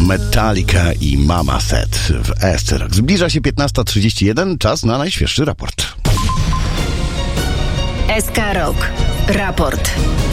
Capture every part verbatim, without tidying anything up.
Metallica i Mama Set w E S C Rock. Zbliża się piętnasta trzydzieści jeden, czas na najświeższy raport. S K Rock. Raport.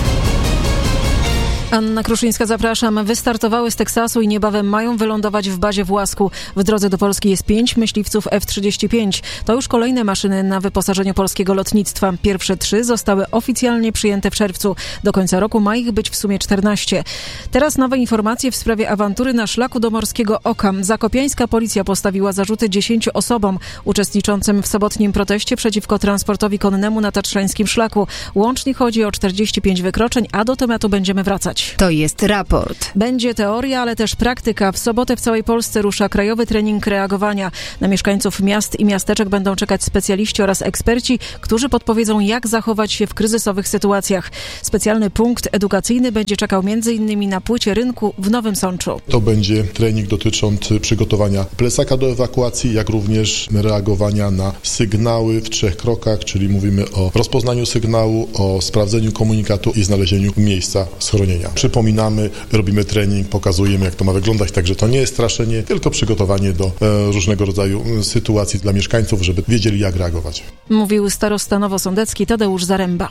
Anna Kruszyńska, zapraszam. Wystartowały z Teksasu i niebawem mają wylądować w bazie w Łasku. W drodze do Polski jest pięć myśliwców F trzydzieści pięć. To już kolejne maszyny na wyposażeniu polskiego lotnictwa. Pierwsze trzy zostały oficjalnie przyjęte w czerwcu. Do końca roku ma ich być w sumie czternaście. Teraz nowe informacje w sprawie awantury na szlaku do Morskiego Oka. Zakopiańska policja postawiła zarzuty dziesięciu osobom uczestniczącym w sobotnim proteście przeciwko transportowi konnemu na tatrzańskim szlaku. Łącznie chodzi o czterdzieści pięć wykroczeń, a do tematu będziemy wracać. To jest raport. Będzie teoria, ale też praktyka. W sobotę w całej Polsce rusza krajowy trening reagowania. Na mieszkańców miast i miasteczek będą czekać specjaliści oraz eksperci, którzy podpowiedzą, jak zachować się w kryzysowych sytuacjach. Specjalny punkt edukacyjny będzie czekał między innymi na płycie rynku w Nowym Sączu. To będzie trening dotyczący przygotowania plecaka do ewakuacji, jak również reagowania na sygnały w trzech krokach, czyli mówimy o rozpoznaniu sygnału, o sprawdzeniu komunikatu i znalezieniu miejsca schronienia. Przypominamy, robimy trening, pokazujemy, jak to ma wyglądać, także to nie jest straszenie, tylko przygotowanie do e, różnego rodzaju sytuacji dla mieszkańców, żeby wiedzieli, jak reagować. Mówił starosta nowosądecki Tadeusz Zaręba.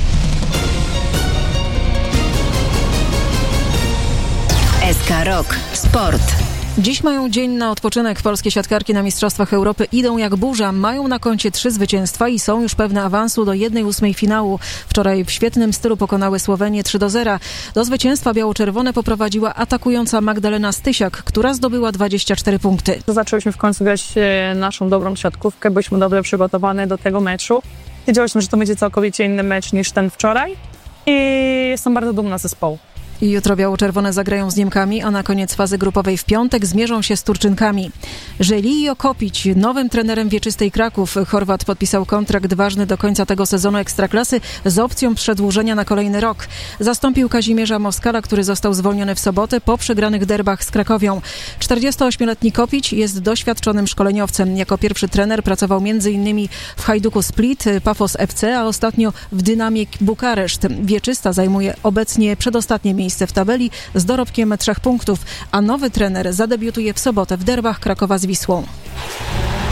S K Rock. Sport. Dziś mają dzień na odpoczynek. Polskie siatkarki na Mistrzostwach Europy idą jak burza. Mają na koncie trzy zwycięstwa i są już pewne awansu do jednej ósmej finału. Wczoraj w świetnym stylu pokonały Słowenię trzy do zera. Do zwycięstwa biało-czerwone poprowadziła atakująca Magdalena Stysiak, która zdobyła dwadzieścia cztery punkty. Zaczęłyśmy w końcu grać naszą dobrą siatkówkę. Byliśmy dobrze przygotowane do tego meczu. Wiedziałyśmy, że to będzie całkowicie inny mecz niż ten wczoraj i jestem bardzo dumna z zespołu. Jutro biało-czerwone zagrają z Niemkami, a na koniec fazy grupowej w piątek zmierzą się z Turczynkami. Żelio Kopić, nowym trenerem Wieczystej Kraków. Chorwat podpisał kontrakt ważny do końca tego sezonu Ekstraklasy z opcją przedłużenia na kolejny rok. Zastąpił Kazimierza Moskala, który został zwolniony w sobotę po przegranych derbach z Krakowią. czterdziestoośmioletni Kopić jest doświadczonym szkoleniowcem. Jako pierwszy trener pracował m.in. w Hajduku Split, Pafos F C, a ostatnio w Dynamie Bukareszt. Wieczysta zajmuje obecnie przedostatnie miejsce w tabeli z dorobkiem trzech punktów, a nowy trener zadebiutuje w sobotę w derbach Krakowa z Wisłą.